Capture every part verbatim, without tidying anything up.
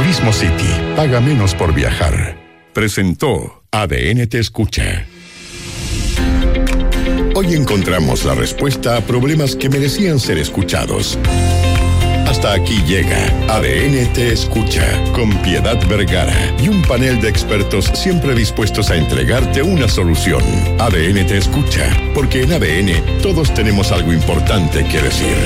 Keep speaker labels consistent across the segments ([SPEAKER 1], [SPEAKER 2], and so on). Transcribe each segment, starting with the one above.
[SPEAKER 1] Turismo City. Paga menos por viajar. Presentó A D N Te Escucha. Hoy encontramos la respuesta a problemas que merecían ser escuchados. Hasta aquí llega A D N Te Escucha, con Piedad Vergara y un panel de expertos siempre dispuestos a entregarte una solución. A D N Te Escucha, porque en A D N todos tenemos algo importante que decir.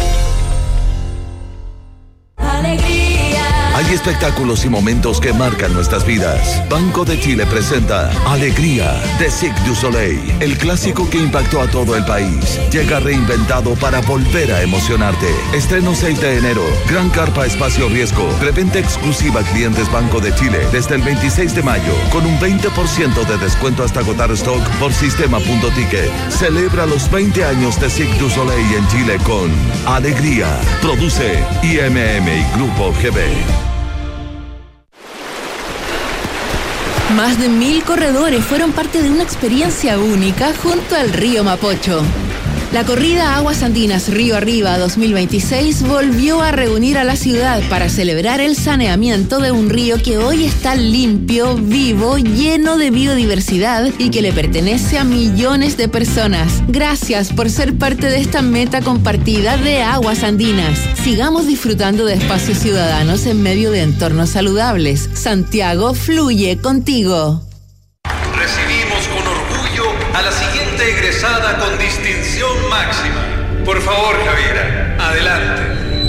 [SPEAKER 2] Hay espectáculos y momentos que marcan nuestras vidas. Banco de Chile presenta Alegría de Cirque du Soleil, el clásico que impactó a todo el país. Llega reinventado para volver a emocionarte. Estreno seis de enero. Gran carpa espacio riesgo. Preventa exclusiva a clientes Banco de Chile desde el veintiséis de mayo, con un veinte por ciento de descuento hasta agotar stock por sistema.ticket. Celebra los veinte años de Cirque du Soleil en Chile con Alegría. Produce I M M y Grupo G B.
[SPEAKER 3] Más de mil corredores fueron parte de una experiencia única junto al río Mapocho. La corrida Aguas Andinas Río Arriba dos mil veintiséis volvió a reunir a la ciudad para celebrar el saneamiento de un río que hoy está limpio, vivo, lleno de biodiversidad y que le pertenece a millones de personas. Gracias por ser parte de esta meta compartida de Aguas Andinas. Sigamos disfrutando de espacios ciudadanos en medio de entornos saludables. Santiago fluye contigo.
[SPEAKER 4] Recibimos con orgullo a la siguiente egresada con distinción máxima. Por favor, Javiera, adelante.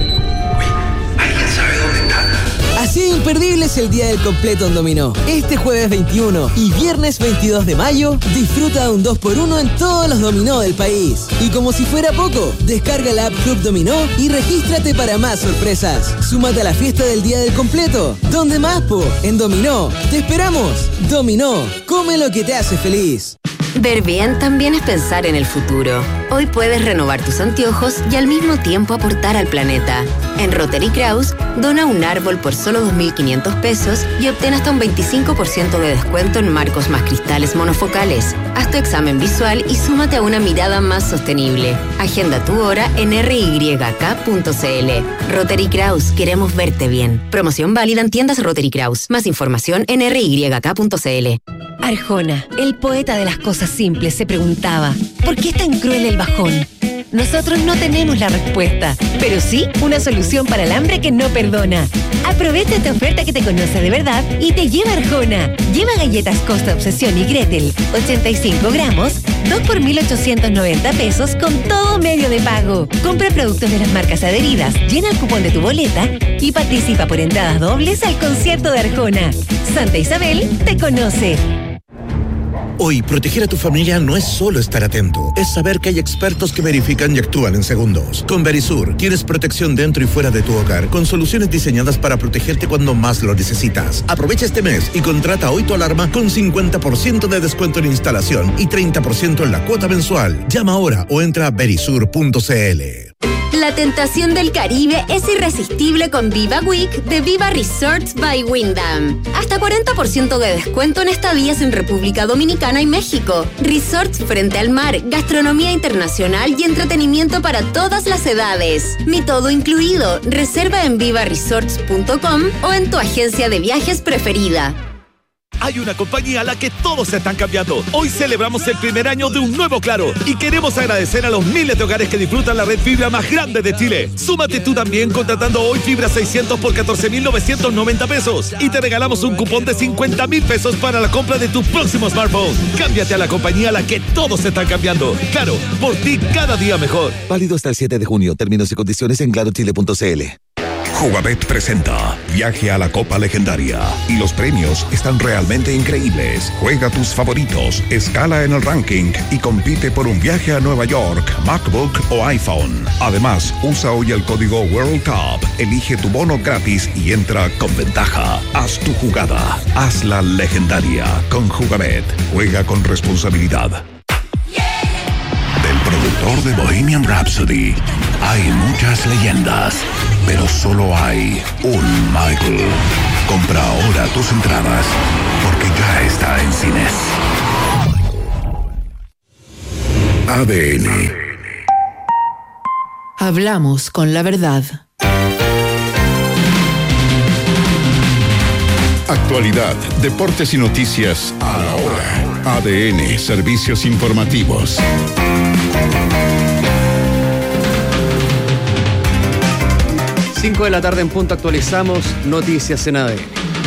[SPEAKER 4] Uy, ¿alguien sabe dónde está?
[SPEAKER 5] Así de imperdible es el Día del Completo en Dominó. Este jueves veintiuno y viernes veintidós de mayo, disfruta de un dos por uno en todos los dominó del país. Y como si fuera poco, descarga la app Club Dominó y regístrate para más sorpresas. Súmate a la fiesta del Día del Completo. ¿Dónde más, po? En Dominó. ¡Te esperamos! Dominó. Come lo que te hace feliz.
[SPEAKER 6] Ver bien también es pensar en el futuro. Hoy puedes renovar tus anteojos y al mismo tiempo aportar al planeta. En Rotary Kraus, dona un árbol por solo dos mil quinientos pesos y obtén hasta un veinticinco por ciento de descuento en marcos más cristales monofocales. Haz tu examen visual y súmate a una mirada más sostenible. Agenda tu hora en r y k punto c l. Rotary Kraus, queremos verte bien. Promoción válida en tiendas Rotary Kraus. Más información en r y k punto c l.
[SPEAKER 7] Arjona, el poeta de las cosas simples, se preguntaba, ¿por qué es tan cruel el bajón? Nosotros no tenemos la respuesta, pero sí una solución para el hambre que no perdona. Aprovecha esta oferta que te conoce de verdad y te lleva Arjona. Lleva galletas Costa Obsesión y Gretel, ochenta y cinco gramos, dos por mil ochocientos noventa pesos con todo medio de pago. Compra productos de las marcas adheridas, llena el cupón de tu boleta y participa por entradas dobles al concierto de Arjona. Santa Isabel te conoce.
[SPEAKER 8] Hoy, proteger a tu familia no es solo estar atento, es saber que hay expertos que verifican y actúan en segundos. Con Verisur, tienes protección dentro y fuera de tu hogar, con soluciones diseñadas para protegerte cuando más lo necesitas. Aprovecha este mes y contrata hoy tu alarma con cincuenta por ciento de descuento en instalación y treinta por ciento en la cuota mensual. Llama ahora o entra a verisur punto c l.
[SPEAKER 6] La tentación del Caribe es irresistible con Viva Week de Viva Resorts by Wyndham. Hasta cuarenta por ciento de descuento en estadías en República Dominicana y México. Resorts frente al mar, gastronomía internacional y entretenimiento para todas las edades. Mi todo incluido. Reserva en viva resorts punto com o en tu agencia de viajes preferida.
[SPEAKER 9] Hay una compañía a la que todos se están cambiando. Hoy celebramos el primer año de un nuevo Claro y queremos agradecer a los miles de hogares que disfrutan la red fibra más grande de Chile. Súmate tú también contratando hoy fibra seiscientos por catorce mil novecientos noventa pesos y te regalamos un cupón de cincuenta mil pesos para la compra de tu próximo smartphone. Cámbiate a la compañía a la que todos se están cambiando. Claro, por ti cada día mejor.
[SPEAKER 2] Válido hasta el siete de junio. Términos y condiciones en claro chile punto c l.
[SPEAKER 1] Jugabet presenta Viaje a la Copa Legendaria y los premios están realmente increíbles. Juega tus favoritos, escala en el ranking y compite por un viaje a Nueva York, MacBook o iPhone. Además, usa hoy el código World Cup, elige tu bono gratis y entra con ventaja. Haz tu jugada, hazla legendaria con Jugabet. Juega con responsabilidad. Del productor de Bohemian Rhapsody hay muchas leyendas, pero solo hay un Michael. Compra ahora tus entradas, porque ya está en cines. A D N.
[SPEAKER 3] Hablamos con la verdad.
[SPEAKER 1] Actualidad, deportes y noticias a la hora. A D N, servicios informativos.
[SPEAKER 10] cinco de la tarde en punto, actualizamos noticias en A D N.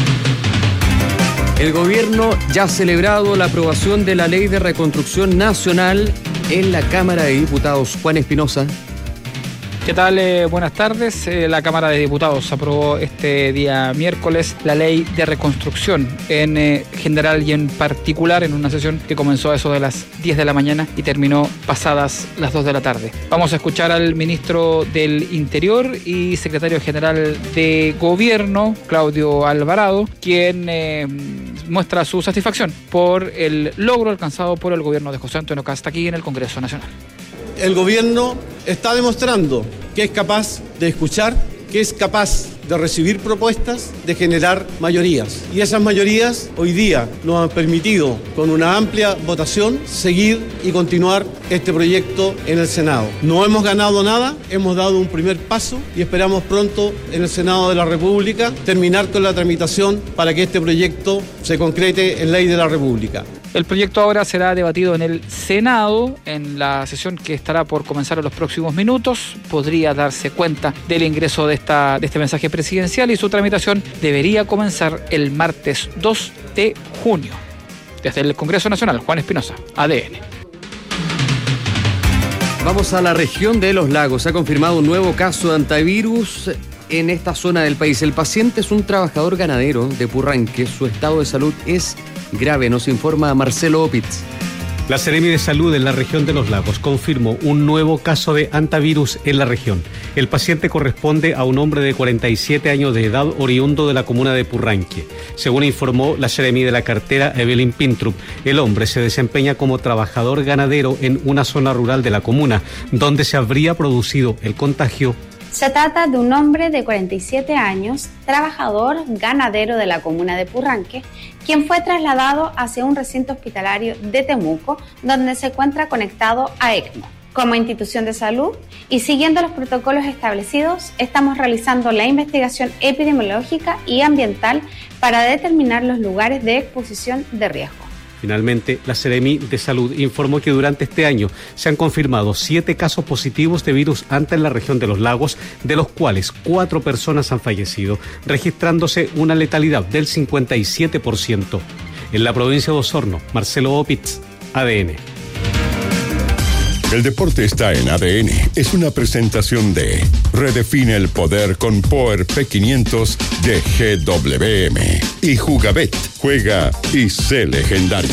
[SPEAKER 10] El gobierno ya ha celebrado la aprobación de la Ley de Reconstrucción Nacional en la Cámara de Diputados. Juan Espinosa.
[SPEAKER 11] ¿Qué tal? Eh, buenas tardes. Eh, la Cámara de Diputados aprobó este día miércoles la Ley de Reconstrucción en eh, general y en particular en una sesión que comenzó a eso de las diez de la mañana y terminó pasadas las dos de la tarde. Vamos a escuchar al ministro del Interior y secretario general de Gobierno, Claudio Alvarado, quien eh, muestra su satisfacción por el logro alcanzado por el gobierno de José Antonio Kast aquí en el Congreso Nacional.
[SPEAKER 12] El gobierno está demostrando que es capaz de escuchar, que es capaz de recibir propuestas, de generar mayorías. Y esas mayorías hoy día nos han permitido, con una amplia votación, seguir y continuar este proyecto en el Senado. No hemos ganado nada, hemos dado un primer paso y esperamos pronto en el Senado de la República terminar con la tramitación para que este proyecto se concrete en ley de la República.
[SPEAKER 11] El proyecto ahora será debatido en el Senado, en la sesión que estará por comenzar en los próximos minutos. Podría darse cuenta del ingreso de, esta, de este mensaje presidencial y su tramitación debería comenzar el martes dos de junio. Desde el Congreso Nacional, Juan Espinosa, A D N.
[SPEAKER 10] Vamos a la región de Los Lagos. Se ha confirmado un nuevo caso de antivirus en esta zona del país. El paciente es un trabajador ganadero de Purranque. Su estado de salud es grave, nos informa Marcelo Opitz.
[SPEAKER 13] La Seremi de Salud en la región de Los Lagos confirmó un nuevo caso de antivirus en la región. El paciente corresponde a un hombre de cuarenta y siete años de edad oriundo de la comuna de Purranque. Según informó la Seremi de la cartera Evelyn Pintrup, el hombre se desempeña como trabajador ganadero en una zona rural de la comuna, donde se habría producido el contagio.
[SPEAKER 14] Se trata de un hombre de cuarenta y siete años, trabajador ganadero de la comuna de Purranque, quien fue trasladado hacia un recinto hospitalario de Temuco, donde se encuentra conectado a ECMO. Como institución de salud y siguiendo los protocolos establecidos, estamos realizando la investigación epidemiológica y ambiental para determinar los lugares de exposición de riesgo.
[SPEAKER 13] Finalmente, la Seremi de Salud informó que durante este año se han confirmado siete casos positivos de virus anta en la región de Los Lagos, de los cuales cuatro personas han fallecido, registrándose una letalidad del cincuenta y siete por ciento. En la provincia de Osorno, Marcelo Opitz, A D N.
[SPEAKER 1] El deporte está en A D N. Es una presentación de Redefine el poder con Power P quinientos de G W M. Y Jugabet. Juega y sé legendario.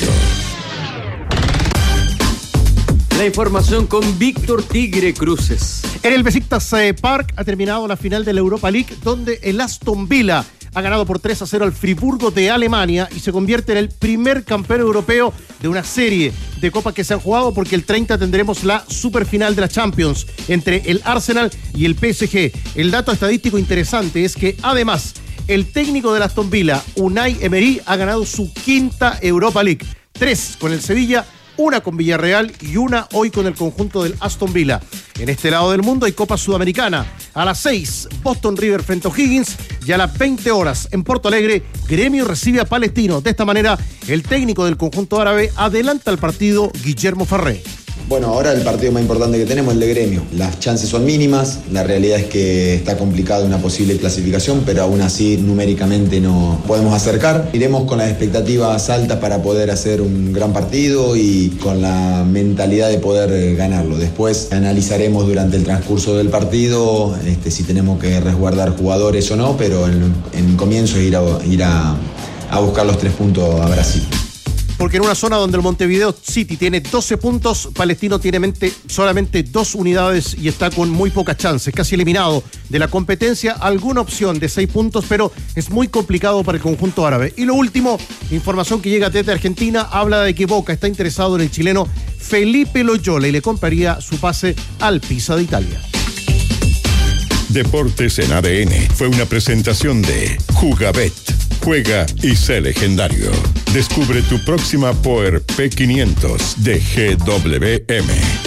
[SPEAKER 10] La información con Víctor Tigre Cruces.
[SPEAKER 15] En el Besiktas Park ha terminado la final de la Europa League, donde el Aston Villa ha ganado por tres a cero al Friburgo de Alemania y se convierte en el primer campeón europeo de una serie de copas que se han jugado, porque el treinta tendremos la superfinal de la Champions entre el Arsenal y el P S G. El dato estadístico interesante es que además el técnico del Aston Villa, Unai Emery, ha ganado su quinta Europa League. Tres con el Sevilla, una con Villarreal y una hoy con el conjunto del Aston Villa. En este lado del mundo hay Copa Sudamericana. A las seis, Boston River frente a O'Higgins, y a las veinte horas en Porto Alegre, Gremio recibe a Palestino. De esta manera, el técnico del conjunto árabe adelanta el partido, Guillermo Farré.
[SPEAKER 16] Bueno, ahora el partido más importante que tenemos es el de Gremio. Las chances son mínimas, la realidad es que está complicada una posible clasificación, pero aún así numéricamente no podemos acercar. Iremos con las expectativas altas para poder hacer un gran partido y con la mentalidad de poder ganarlo. Después analizaremos durante el transcurso del partido este, si tenemos que resguardar jugadores o no, pero en, en comienzo es ir, a, ir a, a buscar los tres puntos a Brasil.
[SPEAKER 15] Porque en una zona donde el Montevideo City tiene doce puntos, Palestino tiene mente, solamente dos unidades y está con muy pocas chances, casi eliminado de la competencia. Alguna opción de seis puntos, pero es muy complicado para el conjunto árabe. Y lo último, información que llega desde Argentina, habla de que Boca está interesado en el chileno Felipe Loyola y le compraría su pase al Pisa de Italia.
[SPEAKER 1] Deportes en A D N fue una presentación de Jugabet. Juega y sé legendario. Descubre tu próxima Power P quinientos de G W M.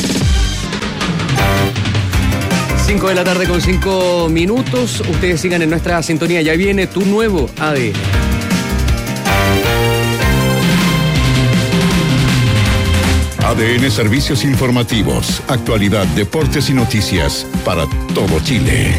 [SPEAKER 10] cinco de la tarde con cinco minutos. Ustedes sigan en nuestra sintonía. Ya viene tu nuevo A D N.
[SPEAKER 1] A D N Servicios Informativos, actualidad, deportes y noticias para todo Chile.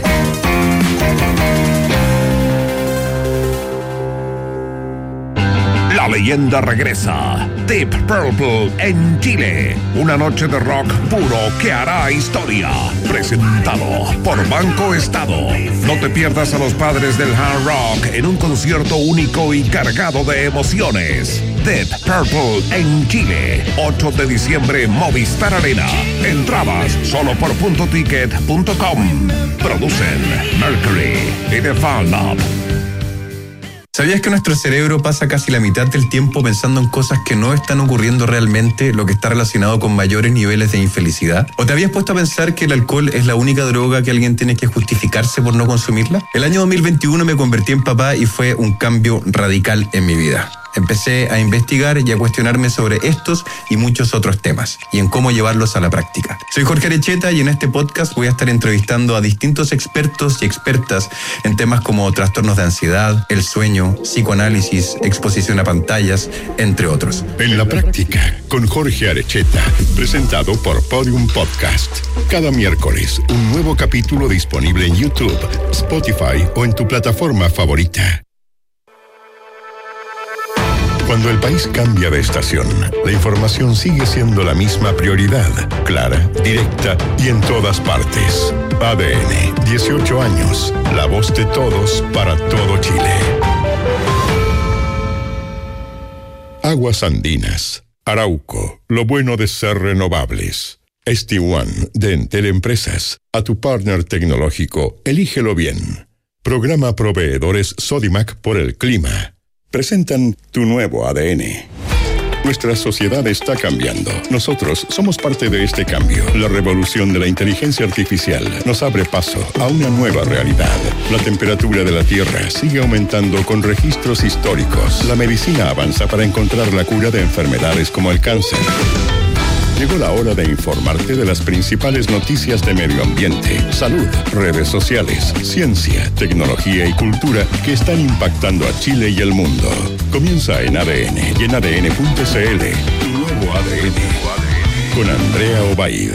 [SPEAKER 1] La leyenda regresa. Deep Purple en Chile. Una noche de rock puro que hará historia. Presentado por Banco Estado. No te pierdas a los padres del hard rock en un concierto único y cargado de emociones. Deep Purple en Chile. ocho de diciembre, Movistar Arena. Entradas solo por punto ticket punto com. Producen Mercury y The Fan Lab.
[SPEAKER 17] ¿Sabías que nuestro cerebro pasa casi la mitad del tiempo pensando en cosas que no están ocurriendo realmente, lo que está relacionado con mayores niveles de infelicidad? ¿O te habías puesto a pensar que el alcohol es la única droga que alguien tiene que justificarse por no consumirla? El año dos mil veintiuno me convertí en papá y fue un cambio radical en mi vida. Empecé a investigar y a cuestionarme sobre estos y muchos otros temas y en cómo llevarlos a la práctica. Soy Jorge Arecheta y en este podcast voy a estar entrevistando a distintos expertos y expertas en temas como trastornos de ansiedad, el sueño, psicoanálisis, exposición a pantallas, entre otros.
[SPEAKER 1] En la práctica, con Jorge Arecheta, presentado por Podium Podcast. Cada miércoles, un nuevo capítulo disponible en YouTube, Spotify o en tu plataforma favorita. Cuando el país cambia de estación, la información sigue siendo la misma prioridad, clara, directa y en todas partes. A D N, dieciocho años, la voz de todos para todo Chile. Aguas Andinas, Arauco, lo bueno de ser renovables. S T One de Entel Empresas, a tu partner tecnológico, elígelo bien. Programa Proveedores Sodimac por el Clima. Presentan tu nuevo A D N. Nuestra sociedad está cambiando. Nosotros somos parte de este cambio. La revolución de la inteligencia artificial nos abre paso a una nueva realidad. La temperatura de la Tierra sigue aumentando con registros históricos. La medicina avanza para encontrar la cura de enfermedades como el cáncer. Llegó la hora de informarte de las principales noticias de medio ambiente, salud, redes sociales, ciencia, tecnología y cultura que están impactando a Chile y el mundo. Comienza en A D N y en A D N punto C L. Tu nuevo A D N con Andrea Obaid.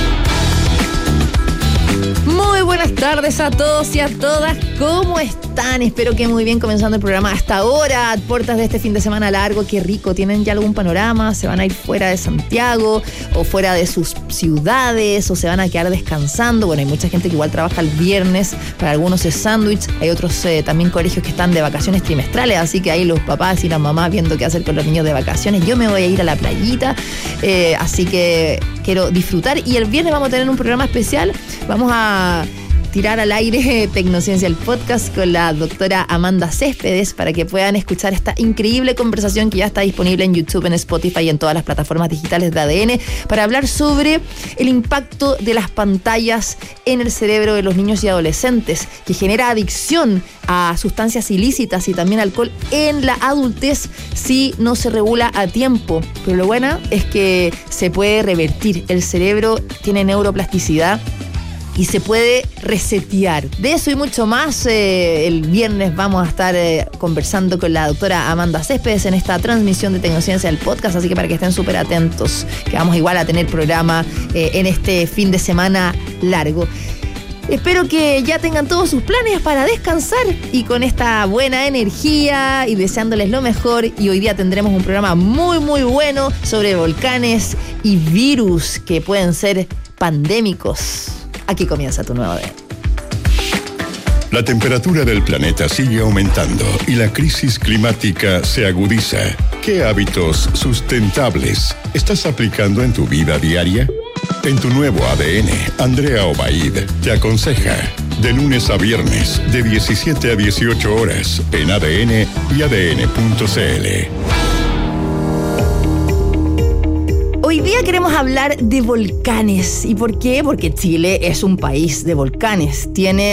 [SPEAKER 18] Muy buenas tardes a todos y a todas. ¿Cómo están? Espero que muy bien, comenzando el programa hasta ahora, a puertas de este fin de semana largo. Qué rico. ¿Tienen ya algún panorama? ¿Se van a ir fuera de Santiago o fuera de sus ciudades o se van a quedar descansando? Bueno, hay mucha gente que igual trabaja el viernes. Para algunos es sándwich. Hay otros eh, también colegios que están de vacaciones trimestrales, así que ahí los papás y las mamás viendo qué hacer con los niños de vacaciones. Yo me voy a ir a la playita, eh, así que quiero disfrutar. Y el viernes vamos a tener un programa especial. Vamos a tirar al aire Tecnociencia, el podcast, con la doctora Amanda Céspedes, para que puedan escuchar esta increíble conversación que ya está disponible en YouTube, en Spotify y en todas las plataformas digitales de A D N, para hablar sobre el impacto de las pantallas en el cerebro de los niños y adolescentes, que genera adicción a sustancias ilícitas y también alcohol en la adultez si no se regula a tiempo. Pero lo bueno es que se puede revertir. El cerebro tiene neuroplasticidad y se puede resetear. De eso y mucho más, eh, el viernes vamos a estar eh, conversando con la doctora Amanda Céspedes en esta transmisión de Tecnociencia del podcast, así que para que estén súper atentos, que vamos igual a tener programa eh, en este fin de semana largo. Espero que ya tengan todos sus planes para descansar y con esta buena energía y deseándoles lo mejor. Y hoy día tendremos un programa muy muy bueno sobre volcanes y virus que pueden ser pandémicos. Aquí comienza tu nuevo día.
[SPEAKER 1] La temperatura del planeta sigue aumentando y la crisis climática se agudiza. ¿Qué hábitos sustentables estás aplicando en tu vida diaria? En tu nuevo A D N, Andrea Obaid te aconseja de lunes a viernes de diecisiete a dieciocho horas en A D N y A D N punto C L.
[SPEAKER 18] Hoy día queremos hablar de volcanes. ¿Y por qué? Porque Chile es un país de volcanes. Tiene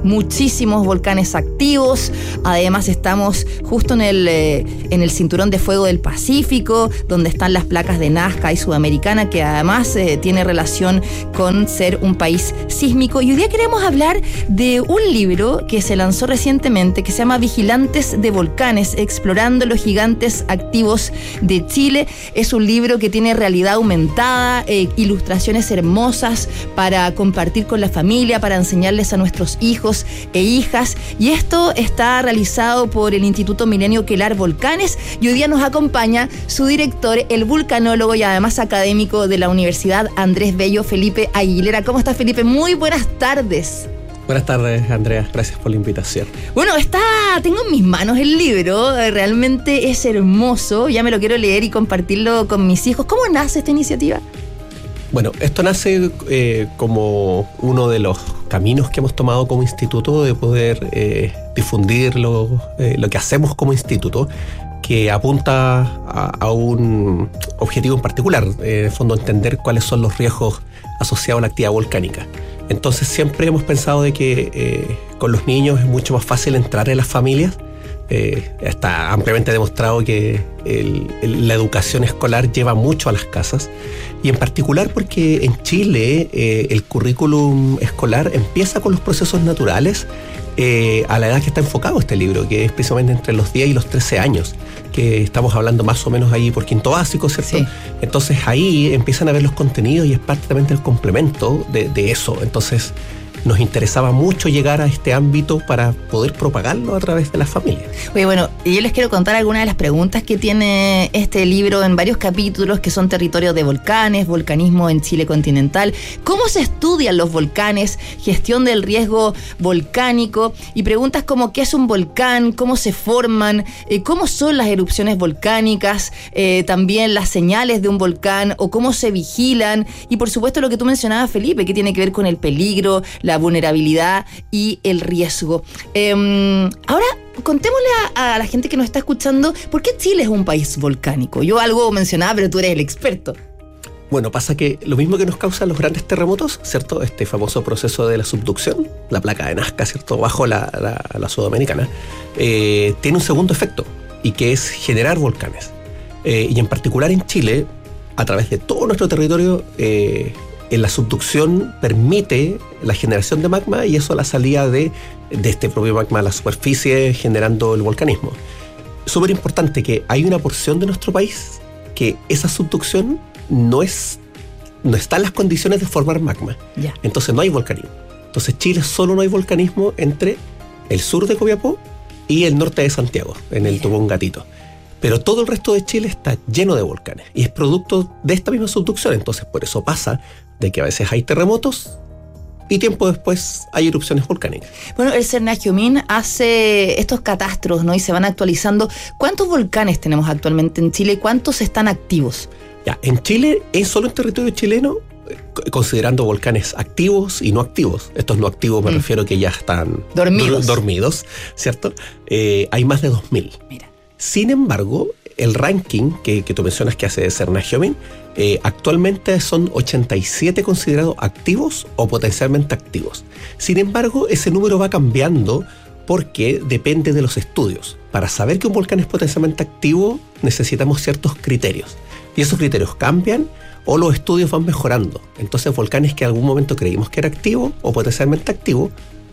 [SPEAKER 18] muchísimos volcanes activos. Además estamos justo en el, eh, en el cinturón de fuego del Pacífico, donde están las placas de Nazca y Sudamericana, que además eh, tiene relación con ser un país sísmico. Y hoy día queremos hablar de un libro que se lanzó recientemente, que se llama Vigilantes de Volcanes, explorando los gigantes activos de Chile. Es un libro que tiene realidad aumentada, eh, ilustraciones hermosas para compartir con la familia, para enseñarles a nuestros hijos e hijas. Y esto está realizado por el Instituto Milenio Quelar Volcanes, y hoy día nos acompaña su director, el vulcanólogo y además académico de la Universidad Andrés Bello, Felipe Aguilera. ¿Cómo está, Felipe? Muy buenas tardes.
[SPEAKER 19] Buenas tardes, Andrea. Gracias por la invitación.
[SPEAKER 18] Bueno, está, tengo en mis manos el libro, realmente es hermoso, ya me lo quiero leer y compartirlo con mis hijos. ¿Cómo nace esta iniciativa?
[SPEAKER 19] Bueno, esto nace eh, como uno de los caminos que hemos tomado como instituto de poder eh, difundir lo, eh, lo que hacemos como instituto, que apunta a, a un objetivo en particular, eh, en el fondo entender cuáles son los riesgos asociados a la actividad volcánica. Entonces siempre hemos pensado de que eh, con los niños es mucho más fácil entrar en las familias. Eh, está ampliamente demostrado que el, el, la educación escolar lleva mucho a las casas, y en particular porque en Chile eh, el currículum escolar empieza con los procesos naturales eh, a la edad que está enfocado este libro, que es precisamente entre los diez y los trece años, que estamos hablando más o menos ahí por quinto básico, ¿cierto? Sí. Entonces ahí empiezan a ver los contenidos y es parte también del complemento de, de eso. Entonces nos interesaba mucho llegar a este ámbito para poder propagarlo a través de las familias.
[SPEAKER 18] Oye, bueno, yo les quiero contar algunas de las preguntas que tiene este libro en varios capítulos, que son territorios de volcanes, volcanismo en Chile continental, cómo se estudian los volcanes, gestión del riesgo volcánico, y preguntas como qué es un volcán, cómo se forman, eh, cómo son las erupciones volcánicas, eh, también las señales de un volcán o cómo se vigilan, y por supuesto lo que tú mencionabas, Felipe, que tiene que ver con el peligro, la la vulnerabilidad y el riesgo. Eh, ahora, contémosle a, a la gente que nos está escuchando, ¿por qué Chile es un país volcánico? Yo algo mencionaba, pero tú eres el experto.
[SPEAKER 19] Bueno, pasa que lo mismo que nos causan los grandes terremotos, ¿cierto? Este famoso proceso de la subducción, la placa de Nazca, ¿cierto? Bajo la, la, la Sudamericana, eh, tiene un segundo efecto, y que es generar volcanes. Eh, y en particular en Chile, a través de todo nuestro territorio, eh, en la subducción permite la generación de magma, y eso la salida de, de este propio magma a la superficie, generando el volcanismo. Súper importante que hay una porción de nuestro país que esa subducción no es no está en las condiciones de formar magma. Yeah. Entonces no hay volcanismo. Entonces Chile solo no hay volcanismo entre el sur de Copiapó y el norte de Santiago, en el yeah. Tubón Gatito. Pero todo el resto de Chile está lleno de volcanes y es producto de esta misma subducción. Entonces por eso pasa de que a veces hay terremotos y tiempo después hay erupciones volcánicas.
[SPEAKER 18] Bueno, el Cernagiomín hace estos catastros, ¿no? Y se van actualizando. ¿Cuántos volcanes tenemos actualmente en Chile y cuántos están activos?
[SPEAKER 19] Ya, en Chile, en solo en territorio chileno, considerando volcanes activos y no activos, estos no activos me mm. refiero que ya están
[SPEAKER 18] dormidos,
[SPEAKER 19] dur- dormidos ¿cierto? Eh, hay más de dos mil.
[SPEAKER 18] Mira.
[SPEAKER 19] Sin embargo, el ranking que, que tú mencionas que hace Cernagiomín, eh, actualmente son ochenta y siete considerados activos o potencialmente activos. Sin embargo, ese número va cambiando porque depende de los estudios. Para saber que un volcán es potencialmente activo, necesitamos ciertos criterios. Y esos criterios cambian o los estudios van mejorando. Entonces, volcanes que en algún momento creímos que era activo o potencialmente activo,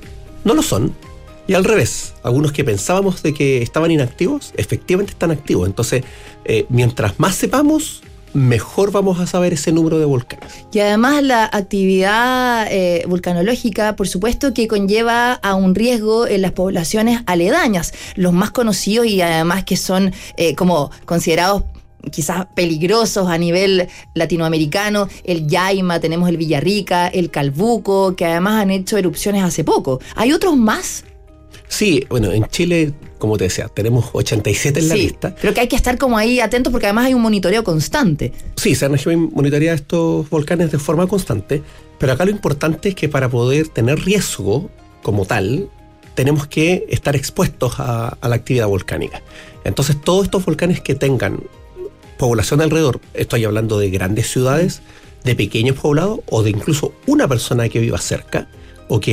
[SPEAKER 19] no lo son. Y al revés, algunos que pensábamos de que estaban inactivos, efectivamente están activos. Entonces, eh, mientras más sepamos, mejor vamos a saber ese número de volcanes.
[SPEAKER 18] Y además la actividad eh, vulcanológica, por supuesto que conlleva a un riesgo en las poblaciones aledañas, los más conocidos y además que son eh, como considerados quizás peligrosos a nivel latinoamericano, el Yaima, tenemos el Villarrica, el Calbuco, que además han hecho erupciones hace poco. ¿Hay otros más?
[SPEAKER 19] Sí, bueno, en Chile, como te decía, tenemos ochenta y siete en la
[SPEAKER 18] sí,
[SPEAKER 19] lista.
[SPEAKER 18] Pero que hay que estar como ahí atentos porque además hay un monitoreo constante.
[SPEAKER 19] Sí, Cernagiomín monitorea estos volcanes de forma constante, pero acá lo importante es que para poder tener riesgo como tal, tenemos que estar expuestos a, a la actividad volcánica. Entonces, todos estos volcanes que tengan población alrededor, estoy hablando de grandes ciudades, de pequeños poblados o de incluso una persona que viva cerca o que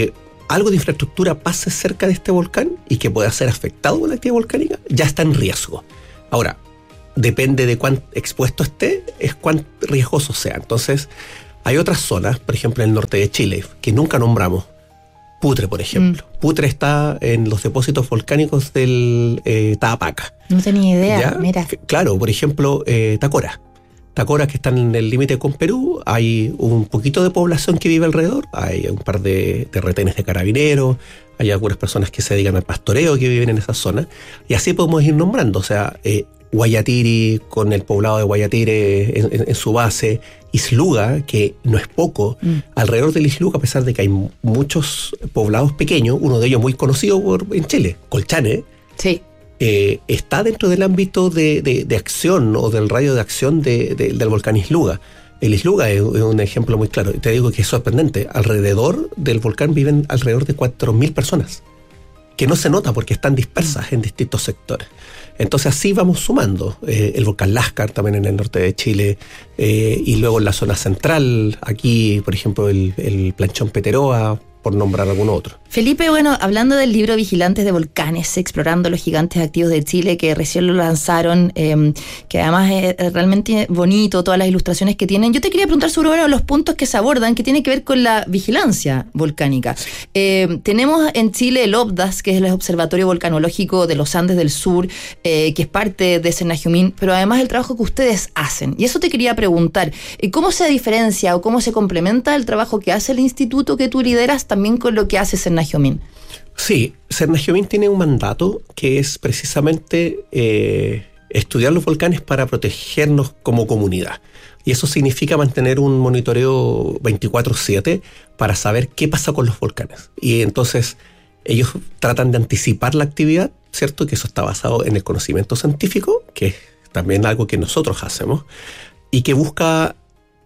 [SPEAKER 19] algo de infraestructura pase cerca de este volcán y que pueda ser afectado por la actividad volcánica, ya está en riesgo. Ahora, depende de cuán expuesto esté, es cuán riesgoso sea. Entonces, hay otras zonas, por ejemplo en el norte de Chile, que nunca nombramos. Putre, por ejemplo. Mm. Putre está en los depósitos volcánicos del eh, Taapaca.
[SPEAKER 18] No tenía idea,
[SPEAKER 19] ¿Ya?
[SPEAKER 18] Mira.
[SPEAKER 19] Claro, por ejemplo, eh, Tacora. Tacora, que están en el límite con Perú, hay un poquito de población que vive alrededor, hay un par de, de retenes de carabineros, hay algunas personas que se dedican al pastoreo que viven en esa zona, y así podemos ir nombrando, o sea, eh, Guayatiri, con el poblado de Guayatire en, en, en su base, Isluga, que no es poco, mm. alrededor del Isluga, a pesar de que hay muchos poblados pequeños, uno de ellos muy conocido por, en Chile, Colchane,
[SPEAKER 18] sí.
[SPEAKER 19] Eh, está dentro del ámbito de, de, de acción o del radio de acción de, de, del volcán Isluga. El Isluga es, es un ejemplo muy claro. Y te digo que es sorprendente. Alrededor del volcán viven alrededor de cuatro mil personas, que no se nota porque están dispersas en distintos sectores. Entonces así vamos sumando. Eh, el volcán Lascar también en el norte de Chile, eh, y luego en la zona central, aquí por ejemplo el, el Planchón Peteroa, por nombrar algún otro.
[SPEAKER 18] Felipe, bueno, hablando del libro Vigilantes de Volcanes, explorando los gigantes activos de Chile, que recién lo lanzaron, eh, que además es realmente bonito, todas las ilustraciones que tienen. Yo te quería preguntar sobre uno de los puntos que se abordan, que tiene que ver con la vigilancia volcánica. Eh, tenemos en Chile el OBDAS, que es el Observatorio Volcanológico de los Andes del Sur, eh, que es parte de Senajumín, pero además el trabajo que ustedes hacen. Y eso te quería preguntar, ¿cómo se diferencia o cómo se complementa el trabajo que hace el instituto que tú lideras también con lo que hace Senajumín?
[SPEAKER 19] Sí, Senajumín tiene un mandato que es precisamente eh, estudiar los volcanes para protegernos como comunidad. Y eso significa mantener un monitoreo veinticuatro siete para saber qué pasa con los volcanes. Y entonces ellos tratan de anticipar la actividad, ¿cierto? Que eso está basado en el conocimiento científico, que es también algo que nosotros hacemos, y que busca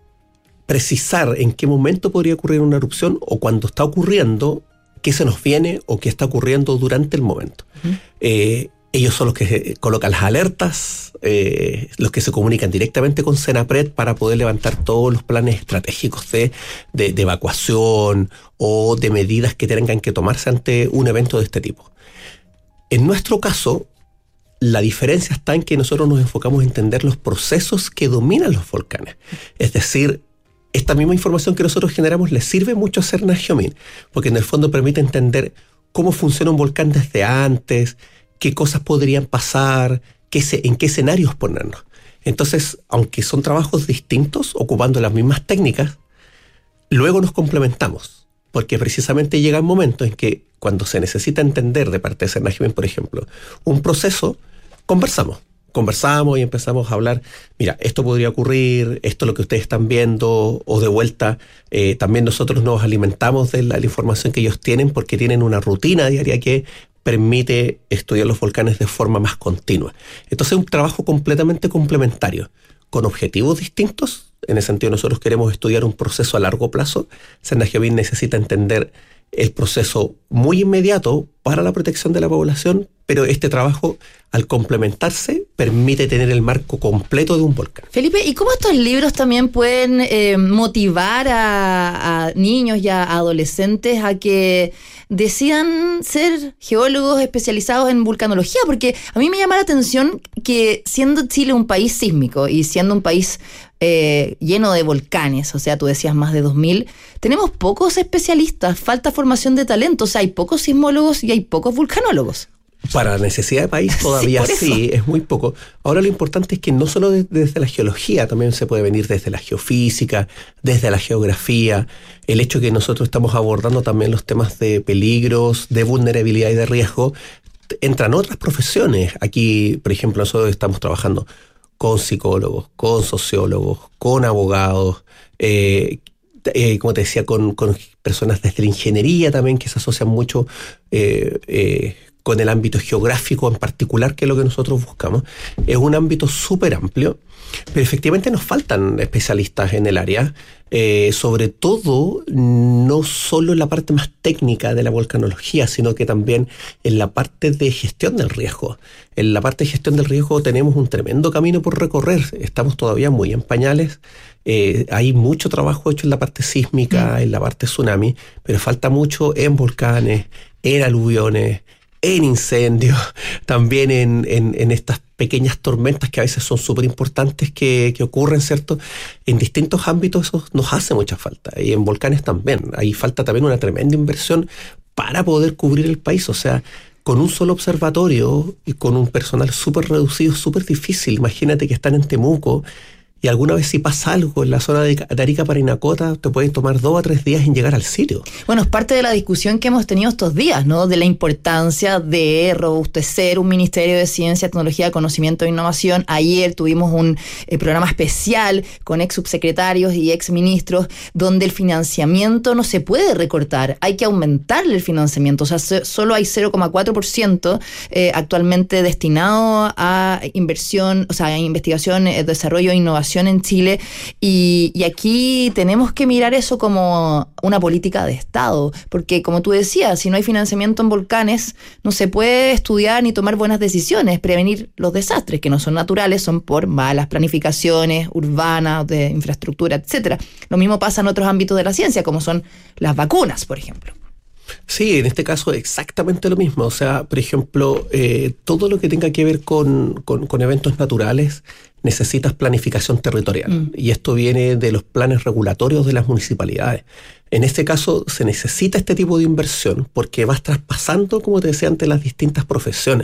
[SPEAKER 19] precisar en qué momento podría ocurrir una erupción o cuando está ocurriendo, qué se nos viene o qué está ocurriendo durante el momento. Uh-huh. Eh, ellos son los que colocan las alertas, eh, los que se comunican directamente con Senapred para poder levantar todos los planes estratégicos de, de, de evacuación o de medidas que tengan que tomarse ante un evento de este tipo. En nuestro caso, la diferencia está en que nosotros nos enfocamos en entender los procesos que dominan los volcanes. Es decir, esta misma información que nosotros generamos le sirve mucho a Senajumín, porque en el fondo permite entender cómo funciona un volcán desde antes, qué cosas podrían pasar, qué se, en qué escenarios ponernos. Entonces, aunque son trabajos distintos, ocupando las mismas técnicas, luego nos complementamos, porque precisamente llega un momento en que cuando se necesita entender de parte de Senajumín, por ejemplo, un proceso, conversamos. Conversamos y empezamos a hablar, mira, esto podría ocurrir, esto es lo que ustedes están viendo, o de vuelta, eh, también nosotros nos alimentamos de la, la información que ellos tienen porque tienen una rutina diaria que permite estudiar los volcanes de forma más continua. Entonces es un trabajo completamente complementario, con objetivos distintos. En ese sentido nosotros queremos estudiar un proceso a largo plazo. Senajumín necesita entender el proceso muy inmediato para la protección de la población, pero este trabajo, al complementarse, permite tener el marco completo de un volcán.
[SPEAKER 18] Felipe, ¿y cómo estos libros también pueden eh, motivar a, a niños y a adolescentes a que decidan ser geólogos especializados en vulcanología? Porque a mí me llama la atención que, siendo Chile un país sísmico y siendo un país Eh, lleno de volcanes, o sea, tú decías más de dos mil, tenemos pocos especialistas, falta formación de talento, o sea, hay pocos sismólogos y hay pocos vulcanólogos.
[SPEAKER 19] Para la necesidad de país todavía sí, sí, es muy poco. Ahora lo importante es que no solo de, desde la geología, también se puede venir desde la geofísica, desde la geografía, el hecho que nosotros estamos abordando también los temas de peligros, de vulnerabilidad y de riesgo, entran otras profesiones. Aquí, por ejemplo, nosotros estamos trabajando con psicólogos, con sociólogos, con abogados, eh, eh, como te decía, con, con personas desde la ingeniería también que se asocian mucho eh, eh, con el ámbito geográfico en particular, que es lo que nosotros buscamos. Es un ámbito súper amplio, pero efectivamente nos faltan especialistas en el área, eh, sobre todo no solo en la parte más técnica de la volcanología, sino que también en la parte de gestión del riesgo. En la parte de gestión del riesgo tenemos un tremendo camino por recorrer, estamos todavía muy en pañales. Eh, hay mucho trabajo hecho en la parte sísmica, mm. en la parte tsunami, pero falta mucho en volcanes, en aluviones, en incendios, también en, en, en estas pequeñas tormentas que a veces son súper importantes que, que ocurren, ¿cierto? En distintos ámbitos eso nos hace mucha falta. Y en volcanes también. Ahí falta también una tremenda inversión para poder cubrir el país. O sea, con un solo observatorio y con un personal súper reducido, súper difícil. Imagínate que están en Temuco y alguna vez si pasa algo en la zona de Arica, Parinacota, te pueden tomar dos a tres días en llegar al sitio.
[SPEAKER 18] Bueno, es parte de la discusión que hemos tenido estos días, ¿no? De la importancia de robustecer un Ministerio de Ciencia, Tecnología, Conocimiento e Innovación. Ayer tuvimos un eh, programa especial con ex subsecretarios y ex ministros, donde el financiamiento no se puede recortar, hay que aumentarle el financiamiento. O sea, se, solo hay cero coma cuatro por ciento eh, actualmente destinado a inversión, o sea, a investigación, eh, desarrollo e innovación en Chile, y, y aquí tenemos que mirar eso como una política de Estado, porque como tú decías, si no hay financiamiento en volcanes, no se puede estudiar ni tomar buenas decisiones, prevenir los desastres que no son naturales, son por malas planificaciones urbanas, de infraestructura, etcétera. Lo mismo pasa en otros ámbitos de la ciencia, como son las vacunas, por ejemplo.
[SPEAKER 19] Sí, en este caso exactamente lo mismo. O sea, por ejemplo, eh, todo lo que tenga que ver con, con, con eventos naturales necesitas planificación territorial. Mm. Y esto viene de los planes regulatorios de las municipalidades. En este caso se necesita este tipo de inversión porque vas traspasando, como te decía antes, las distintas profesiones.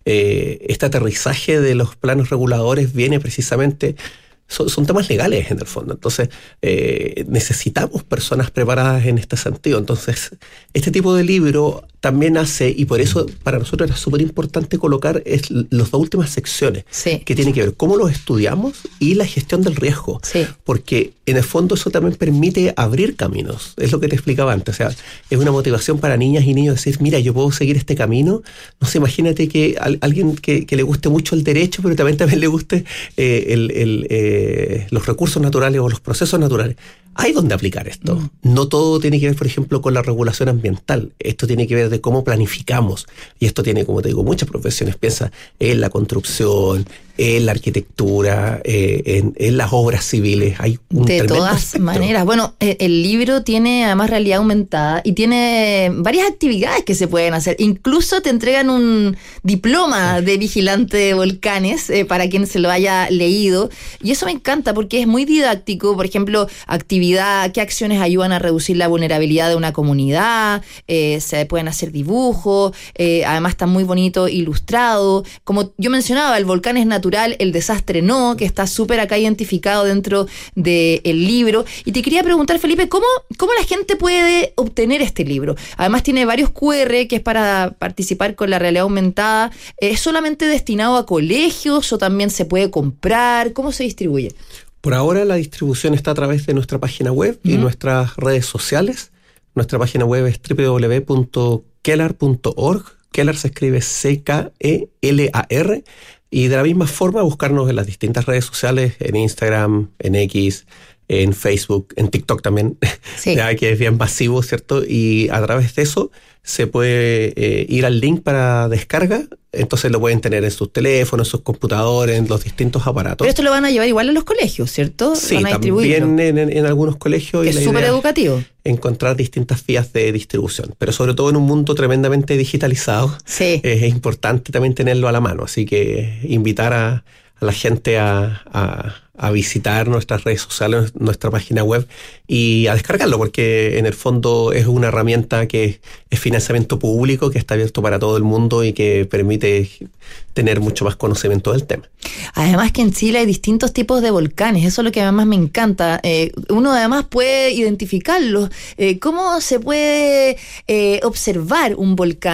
[SPEAKER 19] Eh, este aterrizaje de los planes reguladores viene precisamente... Son, son temas legales en el fondo, entonces eh, necesitamos personas preparadas en este sentido. Entonces este tipo de libro también hace, y por eso para nosotros era súper importante colocar es, las dos últimas secciones, sí, que tienen que ver cómo los estudiamos y la gestión del riesgo, sí, porque en el fondo eso también permite abrir caminos, es lo que te explicaba antes. O sea, es una motivación para niñas y niños decir, mira, yo puedo seguir este camino. No sé, imagínate que a, alguien que, que le guste mucho el derecho, pero también, también le guste eh, el, el, eh, los recursos naturales o los procesos naturales. Hay donde aplicar esto. Mm. No todo tiene que ver, por ejemplo, con la regulación ambiental. Esto tiene que ver de cómo planificamos. Y esto tiene, como te digo, muchas profesiones. Piensa en la construcción, en la arquitectura, eh, en, en las obras civiles. Hay un
[SPEAKER 18] de todas
[SPEAKER 19] espectro.
[SPEAKER 18] maneras. Bueno, eh, el libro tiene además realidad aumentada y tiene varias actividades que se pueden hacer. Incluso te entregan un diploma de vigilante de volcanes eh, para quien se lo haya leído. Y eso me encanta porque es muy didáctico. Por ejemplo, actividades, qué acciones ayudan a reducir la vulnerabilidad de una comunidad, eh, se pueden hacer dibujos, eh, además está muy bonito ilustrado. Como yo mencionaba, el volcán es natural, el desastre no, que está súper acá identificado dentro del libro. Y te quería preguntar, Felipe, ¿cómo, ¿cómo la gente puede obtener este libro? Además tiene varios cu erre que es para participar con la realidad aumentada. ¿Es solamente destinado a colegios o también se puede comprar? ¿Cómo se distribuye?
[SPEAKER 19] Por ahora la distribución está a través de nuestra página web uh-huh. y nuestras redes sociales. Nuestra página web es doble u doble u doble u punto kelar punto org. Kelar se escribe C K E L A R. Y de la misma forma buscarnos en las distintas redes sociales, en Instagram, en X, en Facebook, en TikTok también, sí. ya que es bien masivo, ¿cierto? Y a través de eso se puede eh, ir al link para descarga, entonces lo pueden tener en sus teléfonos, en sus computadores, en los distintos aparatos.
[SPEAKER 18] Pero esto lo van a llevar igual a los colegios, ¿cierto?
[SPEAKER 19] Sí,
[SPEAKER 18] van a
[SPEAKER 19] también en, en, en algunos colegios.
[SPEAKER 18] Es súper educativo.
[SPEAKER 19] Encontrar distintas vías de distribución, pero sobre todo en un mundo tremendamente digitalizado, sí. es importante también tenerlo a la mano, así que invitar a, a la gente a... a a visitar nuestras redes sociales, nuestra página web y a descargarlo, porque en el fondo es una herramienta que es financiamiento público, que está abierto para todo el mundo y que permite tener mucho más conocimiento del tema.
[SPEAKER 18] Además que en Chile hay distintos tipos de volcanes, eso es lo que además me encanta. Eh, uno además puede identificarlos. Eh, ¿Cómo se puede eh, observar un volcán?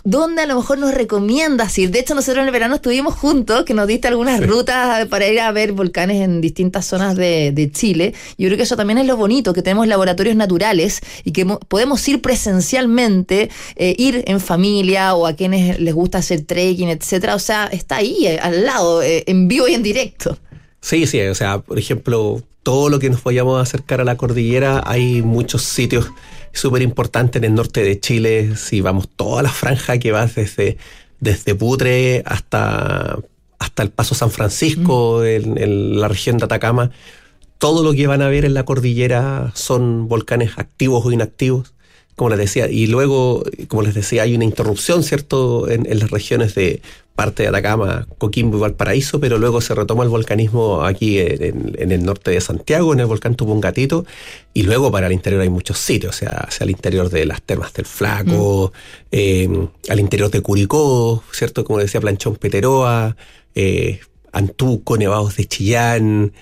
[SPEAKER 18] ¿dónde a lo mejor nos recomiendas ir? De hecho, nosotros en el verano estuvimos juntos, que nos diste algunas sí. rutas para ir a ver volcanes en distintas zonas de, de Chile. Yo creo que eso también es lo bonito, que tenemos laboratorios naturales y que mo- podemos ir presencialmente, eh, ir en familia o a quienes les gusta hacer trekking, etcétera. O sea, está ahí, eh, al lado, eh, en vivo y en directo.
[SPEAKER 19] Sí, sí, o sea, por ejemplo, todo lo que nos vayamos a acercar a la cordillera, hay muchos sitios súper importantes en el norte de Chile. Si vamos toda la franja que va desde, desde Putre hasta, hasta el Paso San Francisco, mm. en, en la región de Atacama, todo lo que van a ver en la cordillera son volcanes activos o inactivos, como les decía. Y luego, como les decía, hay una interrupción, ¿cierto?, en, en las regiones de parte de Atacama, Coquimbo y Valparaíso, pero luego se retoma el volcanismo aquí en, en el norte de Santiago, en el volcán Tupungatito, y luego para el interior hay muchos sitios, o sea, hacia el interior de las Termas del Flaco, mm. eh, al interior de Curicó, ¿cierto?, como decía, Planchón Peteroa, eh, Antuco, Nevados de Chillán,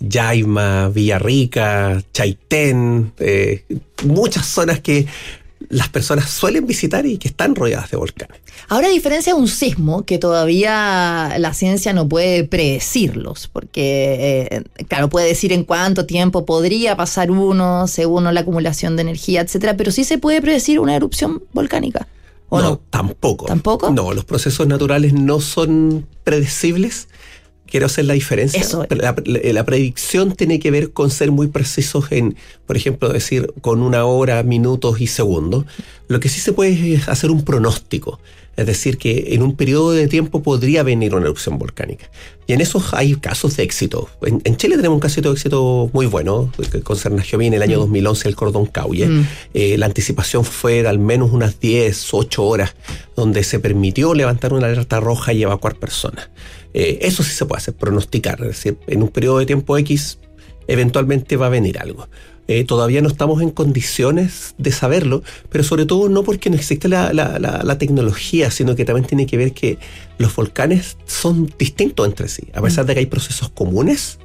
[SPEAKER 19] Yaima, Villarrica, Chaitén, eh, muchas zonas que las personas suelen visitar y que están rodeadas de volcanes.
[SPEAKER 18] Ahora, a diferencia de un sismo, que todavía la ciencia no puede predecirlos, porque, eh, claro, puede decir en cuánto tiempo podría pasar uno, según la acumulación de energía, etcétera, pero sí se puede predecir una erupción volcánica, ¿o no?
[SPEAKER 19] No, tampoco.
[SPEAKER 18] ¿Tampoco?
[SPEAKER 19] No, los procesos naturales no son predecibles. Quiero hacer la diferencia.
[SPEAKER 18] Eso.
[SPEAKER 19] La, la, la predicción tiene que ver con ser muy precisos en, por ejemplo, decir con una hora, minutos y segundos. Lo que sí se puede es hacer un pronóstico. Es decir, que en un periodo de tiempo podría venir una erupción volcánica. Y en esos hay casos de éxito. En, en Chile tenemos un caso de éxito muy bueno, con Cernagiomí en el año mm. dos mil once, el Cordón Cauye. Mm. Eh, la anticipación fue de al menos unas diez, ocho horas, donde se permitió levantar una alerta roja y evacuar personas. Eh, eso sí se puede hacer, pronosticar. Es decir, en un periodo de tiempo X, eventualmente va a venir algo. Eh, todavía no estamos en condiciones de saberlo, pero sobre todo no porque no existe la, la, la, la tecnología, sino que también tiene que ver que los volcanes son distintos entre sí. A pesar de que hay procesos comunes,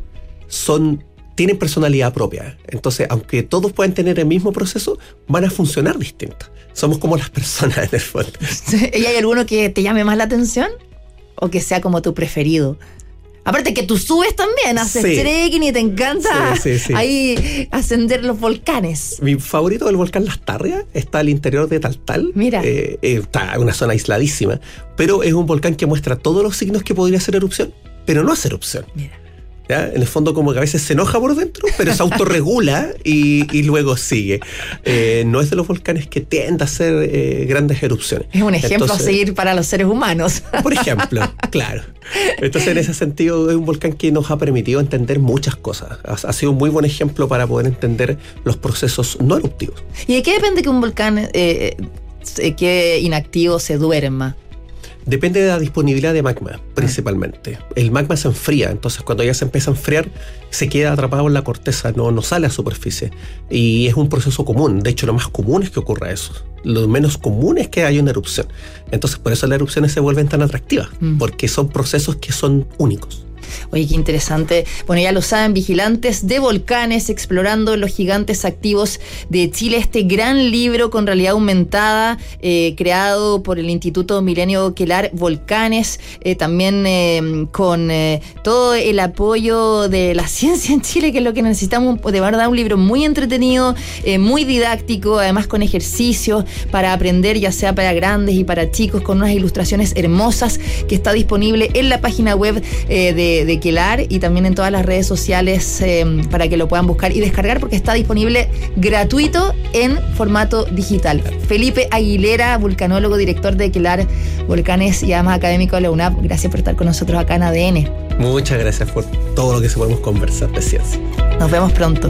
[SPEAKER 19] son, tienen personalidad propia. Entonces, aunque todos puedan tener el mismo proceso, van a funcionar distintos. Somos como las personas en el fondo.
[SPEAKER 18] ¿Y hay alguno que te llame más la atención? ¿O que sea como tu preferido? Aparte que tú subes también, haces sí. trekking y te encanta sí, sí, sí. ahí ascender los volcanes.
[SPEAKER 19] Mi favorito del volcán Las Tarrias está al interior de Taltal.
[SPEAKER 18] Mira.
[SPEAKER 19] Eh, eh, está en una zona aisladísima, pero es un volcán que muestra todos los signos que podría hacer erupción, pero no hace erupción.
[SPEAKER 18] Mira.
[SPEAKER 19] ¿Ya? En el fondo como que a veces se enoja por dentro, pero se autorregula y, y luego sigue. Eh, no es de los volcanes que tiende a hacer eh, grandes erupciones.
[SPEAKER 18] Es un ejemplo Entonces, a seguir para los seres humanos.
[SPEAKER 19] Por ejemplo, claro. Entonces, en ese sentido, es un volcán que nos ha permitido entender muchas cosas. Ha, ha sido un muy buen ejemplo para poder entender los procesos no eruptivos.
[SPEAKER 18] ¿Y de qué depende que un volcán eh, eh, quede inactivo, se duerma?
[SPEAKER 19] Depende de la disponibilidad de magma, principalmente. El magma se enfría, entonces cuando ya se empieza a enfriar, se queda atrapado en la corteza, no, no sale a superficie. Y es un proceso común. De hecho, lo más común es que ocurra eso. Lo menos común es que haya una erupción. Entonces, por eso las erupciones se vuelven tan atractivas, mm. porque son procesos que son únicos.
[SPEAKER 18] Oye, qué interesante. Bueno, ya lo saben, vigilantes de volcanes, explorando los gigantes activos de Chile. Este gran libro con realidad aumentada, eh, creado por el Instituto Milenio Quelar Volcanes, eh, también eh, con eh, todo el apoyo de la ciencia en Chile, que es lo que necesitamos. De verdad, un libro muy entretenido, eh, muy didáctico, además con ejercicios para aprender, ya sea para grandes y para chicos, con unas ilustraciones hermosas, que está disponible en la página web eh, de de Quelar y también en todas las redes sociales eh, para que lo puedan buscar y descargar, porque está disponible gratuito en formato digital. Felipe Aguilera, vulcanólogo, director de Quelar Volcanes y además académico de la U N A P, gracias por estar con nosotros acá en A D N.
[SPEAKER 19] Muchas gracias por todo lo que se podemos conversar de ciencia.
[SPEAKER 18] Nos vemos pronto.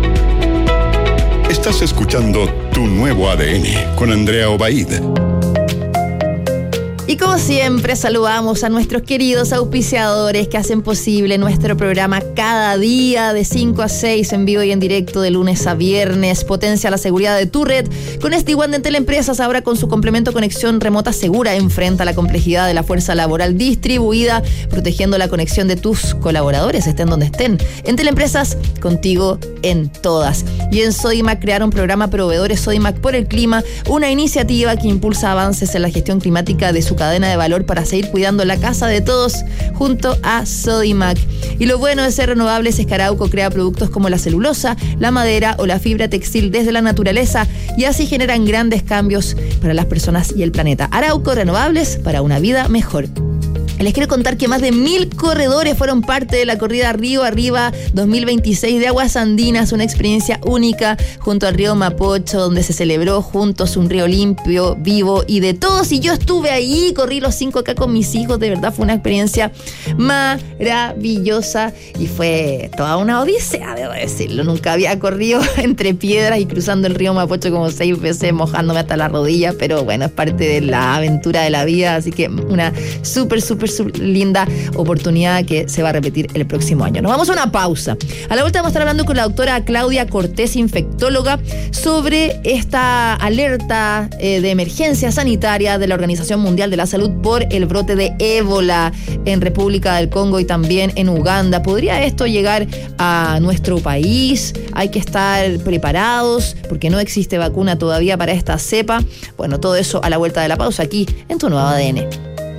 [SPEAKER 1] Estás escuchando Tu Nuevo A D N con Andrea Obaid.
[SPEAKER 18] Y como siempre, saludamos a nuestros queridos auspiciadores que hacen posible nuestro programa cada día de cinco a seis en vivo y en directo de lunes a viernes. Potencia la seguridad de tu red con S D WAN de Entel Empresas, ahora con su complemento conexión remota segura. Enfrenta la complejidad de la fuerza laboral distribuida, protegiendo la conexión de tus colaboradores, estén donde estén. Entel Empresas, contigo en todas. Y en Sodimac crearon un programa Proveedores Sodimac por el Clima, una iniciativa que impulsa avances en la gestión climática de su cadena de valor para seguir cuidando la casa de todos junto a Sodimac. Y lo bueno de ser renovables es que Arauco crea productos como la celulosa, la madera o la fibra textil desde la naturaleza y así generan grandes cambios para las personas y el planeta. Arauco, renovables para una vida mejor. Les quiero contar que más de mil corredores fueron parte de la corrida Río Arriba dos mil veintiséis de Aguas Andinas, una experiencia única junto al río Mapocho, donde se celebró juntos un río limpio, vivo y de todos. Y yo estuve ahí, corrí los cinco acá con mis hijos, de verdad fue una experiencia maravillosa y fue toda una odisea, debo decirlo. Nunca había corrido entre piedras y cruzando el río Mapocho como seis veces, mojándome hasta la rodilla, pero bueno, es parte de la aventura de la vida, así que una súper, súper linda oportunidad que se va a repetir el próximo año. Nos vamos a una pausa. A la vuelta vamos a estar hablando con la doctora Claudia Cortés, infectóloga, sobre esta alerta eh, de emergencia sanitaria de la Organización Mundial de la Salud por el brote de ébola en República del Congo y también en Uganda. ¿Podría esto llegar a nuestro país? Hay que estar preparados porque no existe vacuna todavía para esta cepa. Bueno, todo eso a la vuelta de la pausa aquí en Tu Nuevo A D N.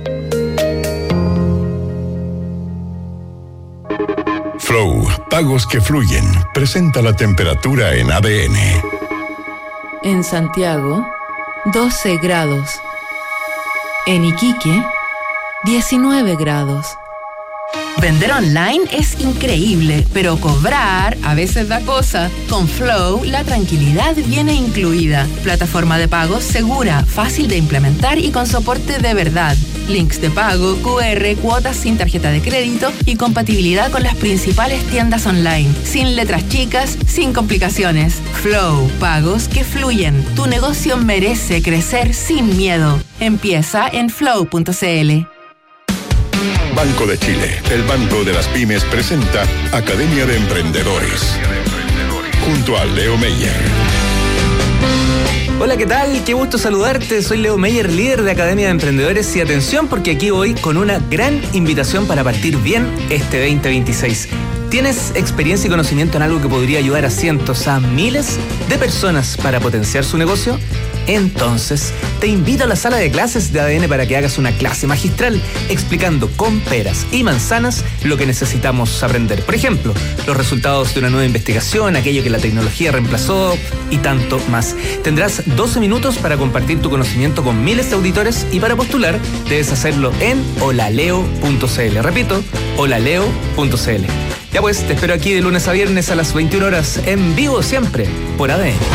[SPEAKER 1] Flow, pagos que fluyen, presenta la temperatura en A D N.
[SPEAKER 3] En Santiago, doce grados. En Iquique, diecinueve grados. Vender online es increíble, pero cobrar a veces da cosa. Con Flow, la tranquilidad viene incluida. Plataforma de pagos segura, fácil de implementar y con soporte de verdad. Links de pago, Q R, cuotas sin tarjeta de crédito y compatibilidad con las principales tiendas online. Sin letras chicas, sin complicaciones. Flow, pagos que fluyen. Tu negocio merece crecer sin miedo. Empieza en flow punto c l.
[SPEAKER 1] Banco de Chile, el banco de las pymes, presenta Academia de Emprendedores, junto a Leo Meyer.
[SPEAKER 20] Hola, ¿qué tal? Qué gusto saludarte. Soy Leo Meyer, líder de Academia de Emprendedores, y atención porque aquí voy con una gran invitación para partir bien este veinte veintiséis. ¿Tienes experiencia y conocimiento en algo que podría ayudar a cientos, a miles de personas para potenciar su negocio? Entonces, te invito a la sala de clases de A D N para que hagas una clase magistral explicando con peras y manzanas lo que necesitamos aprender. Por ejemplo, los resultados de una nueva investigación, aquello que la tecnología reemplazó y tanto más. Tendrás doce minutos para compartir tu conocimiento con miles de auditores y para postular debes hacerlo en holaleo punto c l. Repito, holaleo punto c l. Ya pues, te espero aquí de lunes a viernes a las veintiuna horas, en vivo siempre, por A D N.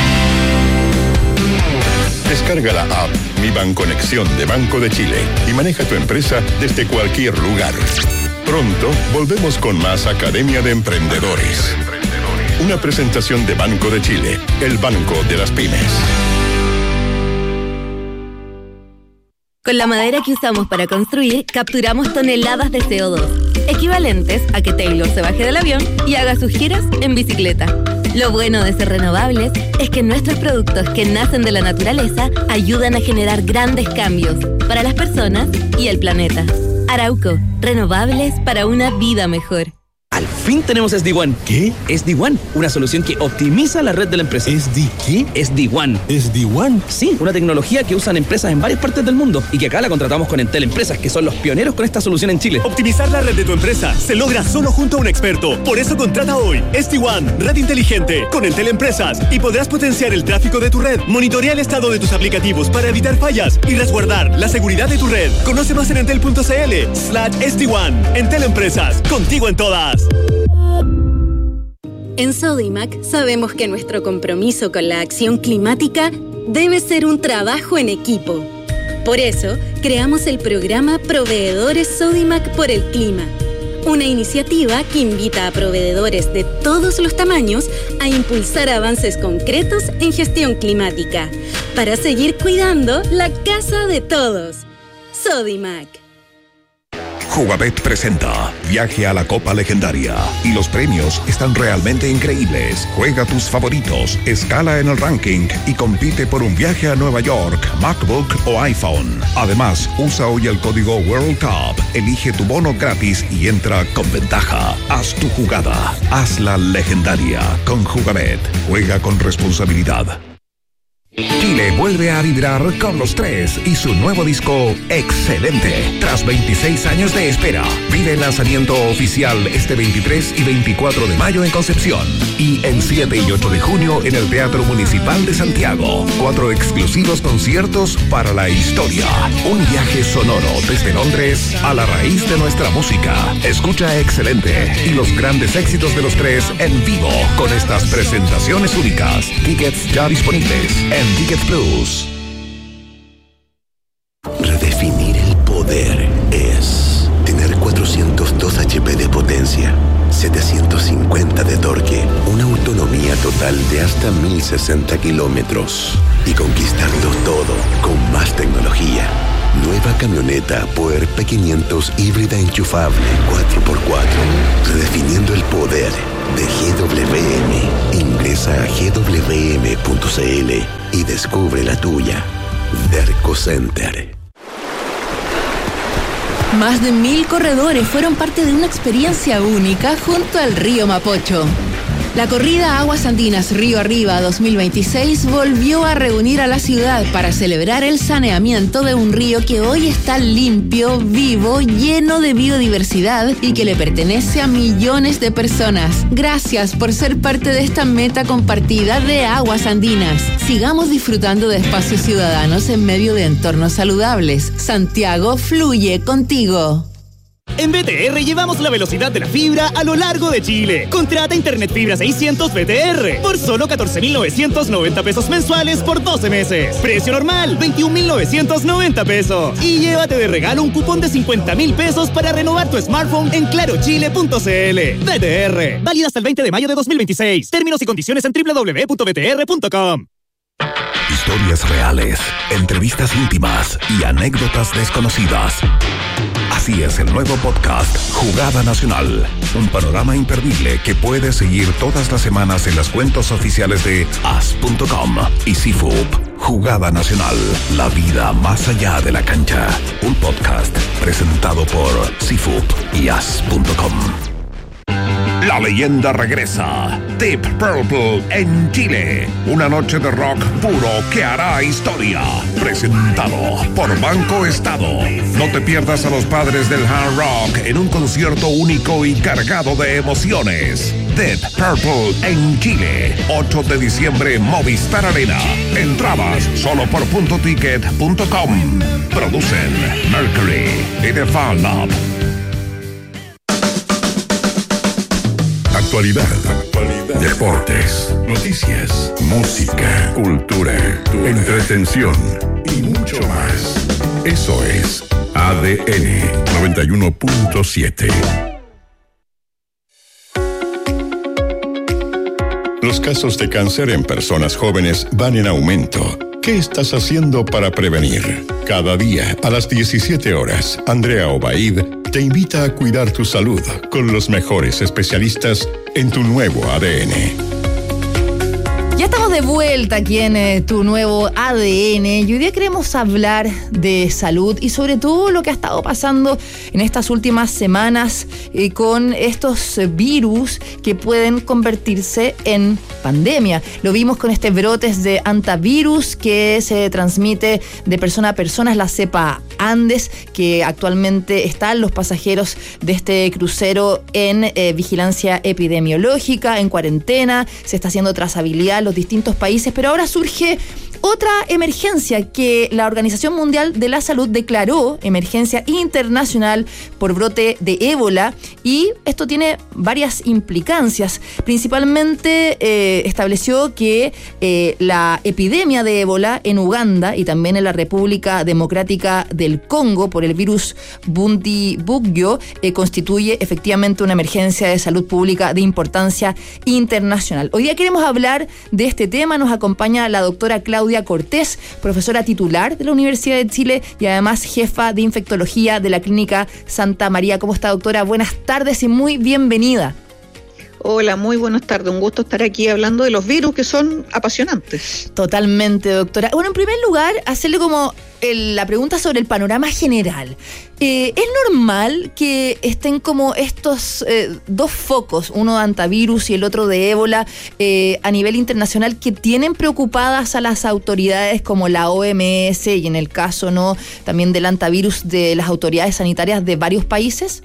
[SPEAKER 1] Descarga la app Mi Banconexión de Banco de Chile y maneja tu empresa desde cualquier lugar. Pronto volvemos con más Academia de Emprendedores. Una presentación de Banco de Chile, el banco de las pymes.
[SPEAKER 6] Con la madera que usamos para construir, capturamos toneladas de C O dos, equivalentes a que Taylor se baje del avión y haga sus giras en bicicleta. Lo bueno de ser renovables es que nuestros productos que nacen de la naturaleza ayudan a generar grandes cambios para las personas y el planeta. Arauco, renovables para una vida mejor.
[SPEAKER 21] Al fin tenemos S D WAN. ¿Qué? S D WAN, una solución que optimiza la red de la empresa. ¿S D qué? S D WAN. ¿S D WAN? Sí, una tecnología que usan empresas en varias partes del mundo y que acá la contratamos con Entel Empresas, que son los pioneros con esta solución en Chile.
[SPEAKER 22] Optimizar la red de tu empresa se logra solo junto a un experto. Por eso contrata hoy S D WAN, red inteligente, con Entel Empresas, y podrás potenciar el tráfico de tu red, monitorear el estado de tus aplicativos para evitar fallas y resguardar la seguridad de tu red. Conoce más en entel punto c l slash S D WAN. Entel Empresas, contigo en todas.
[SPEAKER 23] En Sodimac sabemos que nuestro compromiso con la acción climática debe ser un trabajo en equipo. Por eso, creamos el programa Proveedores Sodimac por el Clima, una iniciativa que invita a proveedores de todos los tamaños a impulsar avances concretos en gestión climática, para seguir cuidando la casa de todos. Sodimac.
[SPEAKER 1] Jugabet presenta Viaje a la Copa Legendaria y los premios están realmente increíbles. Juega tus favoritos, escala en el ranking y compite por un viaje a Nueva York, MacBook o iPhone. Además, usa hoy el código World Cup, elige tu bono gratis y entra con ventaja. Haz tu jugada, hazla legendaria con Jugabet. Juega con responsabilidad. Chile vuelve a vibrar con los tres y su nuevo disco Excelente. Tras veintiséis años de espera, vive el lanzamiento oficial este veintitrés y veinticuatro de mayo en Concepción y el siete y ocho de junio en el Teatro Municipal de Santiago. Cuatro exclusivos conciertos para la historia. Un viaje sonoro desde Londres a la raíz de nuestra música. Escucha Excelente y los grandes éxitos de los tres en vivo con estas presentaciones únicas. Tickets ya disponibles en Ticket Plus.
[SPEAKER 4] Redefinir el poder es tener cuatrocientos dos H P de potencia, setecientos cincuenta de torque, una autonomía total de hasta mil sesenta kilómetros y conquistarlo todo con más tecnología. Nueva camioneta Power P quinientos híbrida enchufable cuatro por cuatro. Redefiniendo el poder de G W M. Ingresa a G W M punto C L y descubre la tuya. Derco Center.
[SPEAKER 3] Más de mil corredores fueron parte de una experiencia única junto al río Mapocho. La corrida Aguas Andinas Río Arriba dos mil veintiséis volvió a reunir a la ciudad para celebrar el saneamiento de un río que hoy está limpio, vivo, lleno de biodiversidad y que le pertenece a millones de personas. Gracias por ser parte de esta meta compartida de Aguas Andinas. Sigamos disfrutando de espacios ciudadanos en medio de entornos saludables. Santiago fluye contigo.
[SPEAKER 22] En B T R llevamos la velocidad de la fibra a lo largo de Chile. Contrata Internet Fibra seiscientos B T R por solo catorce mil novecientos noventa pesos mensuales por doce meses. Precio normal, veintiún mil novecientos noventa pesos. Y llévate de regalo un cupón de cincuenta mil pesos para renovar tu smartphone en claro chile punto c l. B T R, válida hasta el veinte de mayo de dos mil veintiséis. Términos y condiciones en doble u doble u doble u punto b t r punto com.
[SPEAKER 1] Historias reales, entrevistas íntimas y anécdotas desconocidas. Así es el nuevo podcast Jugada Nacional, un panorama imperdible que puedes seguir todas las semanas en las cuentas oficiales de as punto com y C F U P. Jugada Nacional, la vida más allá de la cancha. Un podcast presentado por C F U P y as punto com. La leyenda regresa. Deep Purple en Chile. Una noche de rock puro que hará historia. Presentado por Banco Estado. No te pierdas a los padres del hard rock en un concierto único y cargado de emociones. Deep Purple en Chile. ocho de diciembre, Movistar Arena. Entradas solo por punto ticket punto com. Producen Mercury y The Fan Lab.
[SPEAKER 5] Actualidad, actualidad, deportes, noticias, música, cultura, entretención y mucho más. Eso es A D N noventa y uno punto siete. Los casos de cáncer en personas jóvenes van en aumento. ¿Qué estás haciendo para prevenir? Cada día a las diecisiete horas, Andrea Obaid te invita a cuidar tu salud con los mejores especialistas en tu nuevo A D N.
[SPEAKER 18] Ya estamos de vuelta aquí en eh, tu nuevo A D N y hoy día queremos hablar de salud y sobre todo lo que ha estado pasando en estas últimas semanas eh, con estos eh, virus que pueden convertirse en pandemia. Lo vimos con este brotes de hantavirus que se transmite de persona a persona, es la cepa Andes, que actualmente están los pasajeros de este crucero en eh, vigilancia epidemiológica, en cuarentena, se está haciendo trazabilidad en los distintos países, pero ahora surge otra emergencia que la Organización Mundial de la Salud declaró emergencia internacional por brote de ébola, y esto tiene varias implicancias. Principalmente eh, estableció que eh, la epidemia de ébola en Uganda y también en la República Democrática del Congo por el virus Bundibugyo eh, constituye efectivamente una emergencia de salud pública de importancia internacional. Hoy día queremos hablar de este tema. Nos acompaña la doctora Claudia Claudia Cortés, profesora titular de la Universidad de Chile y además jefa de infectología de la Clínica Santa María. ¿Cómo está, doctora? Buenas tardes y muy bienvenida.
[SPEAKER 7] Hola, muy buenas tardes. Un gusto estar aquí hablando de los virus que son apasionantes.
[SPEAKER 18] Totalmente, doctora. Bueno, en primer lugar, hacerle como el, la pregunta sobre el panorama general. Eh, ¿Es normal que estén como estos eh, dos focos, uno de antivirus y el otro de ébola, eh, a nivel internacional, que tienen preocupadas a las autoridades como la O M S y en el caso no también del antivirus de las autoridades sanitarias de varios países?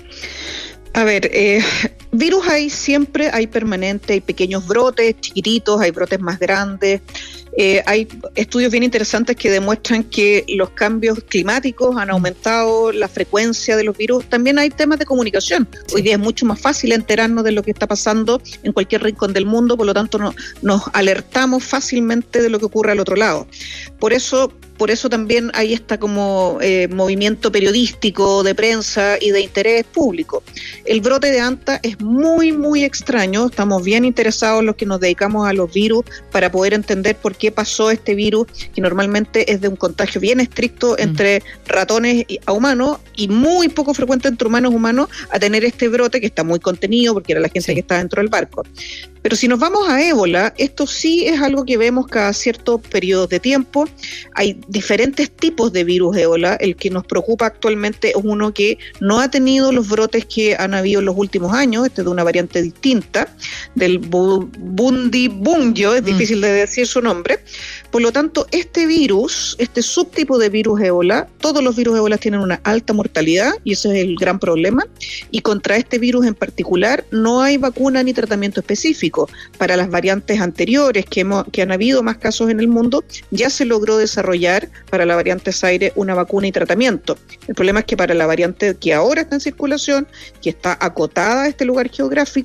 [SPEAKER 7] A ver, eh, virus hay siempre, hay permanente, hay pequeños brotes chiquititos, hay brotes más grandes. Eh, hay estudios bien interesantes que demuestran que los cambios climáticos han aumentado la frecuencia de los virus. También hay temas de comunicación. Sí. Hoy día es mucho más fácil enterarnos de lo que está pasando en cualquier rincón del mundo, por lo tanto no, nos alertamos fácilmente de lo que ocurre al otro lado. Por eso... Por eso también hay esta como eh, movimiento periodístico, de prensa y de interés público. El brote de Anta es muy, muy extraño. Estamos bien interesados los que nos dedicamos a los virus para poder entender por qué pasó este virus, que normalmente es de un contagio bien estricto entre mm. ratones a humanos y muy poco frecuente entre humanos y humanos, a tener este brote que está muy contenido porque era la gente sí. que está dentro del barco. Pero si nos vamos a ébola, esto sí es algo que vemos cada cierto periodo de tiempo. Hay diferentes tipos de virus ébola. El que nos preocupa actualmente es uno que no ha tenido los brotes que han habido en los últimos años. Este es de una variante distinta, del Bundibugyo, es mm. difícil de decir su nombre. Por lo tanto, este virus, este subtipo de virus ébola, todos los virus ébola tienen una alta mortalidad y ese es el gran problema. Y contra este virus en particular no hay vacuna ni tratamiento específico. Para las variantes anteriores que, hemos, que han habido más casos en el mundo, ya se logró desarrollar para la variante Zaire una vacuna y tratamiento. El problema es que para la variante que ahora está en circulación, que está acotada a este lugar geográfico,